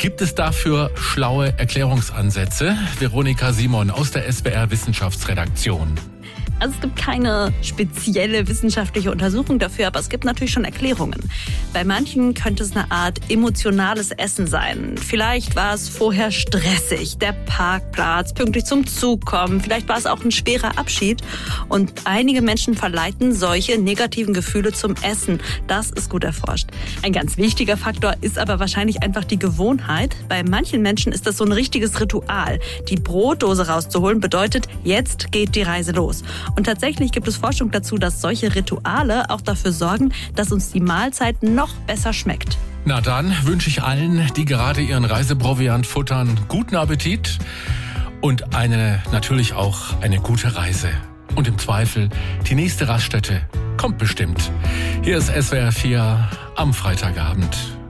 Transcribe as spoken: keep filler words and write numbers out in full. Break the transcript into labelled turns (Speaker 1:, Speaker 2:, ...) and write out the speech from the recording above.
Speaker 1: Gibt es dafür schlaue Erklärungsansätze? Veronika Simon aus der S W R Wissenschaftsredaktion.
Speaker 2: Also es gibt keine spezielle wissenschaftliche Untersuchung dafür, aber es gibt natürlich schon Erklärungen. Bei manchen könnte es eine Art emotionales Essen sein. Vielleicht war es vorher stressig, der Parkplatz, pünktlich zum Zug kommen. Vielleicht war es auch ein schwerer Abschied. Und einige Menschen verleiten solche negativen Gefühle zum Essen. Das ist gut erforscht. Ein ganz wichtiger Faktor ist aber wahrscheinlich einfach die Gewohnheit. Bei manchen Menschen ist das so ein richtiges Ritual. Die Brotdose rauszuholen bedeutet, jetzt geht die Reise los. Und tatsächlich gibt es Forschung dazu, dass solche Rituale auch dafür sorgen, dass uns die Mahlzeit noch besser schmeckt.
Speaker 1: Na dann wünsche ich allen, die gerade ihren Reiseproviant futtern, guten Appetit und eine natürlich auch eine gute Reise. Und im Zweifel, die nächste Raststätte kommt bestimmt. Hier ist S W R vier am Freitagabend.